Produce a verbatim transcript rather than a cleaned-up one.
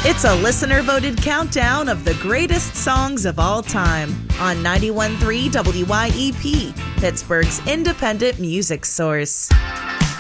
It's a listener-voted countdown of the greatest songs of all time on ninety-one point three W Y E P, Pittsburgh's independent music source.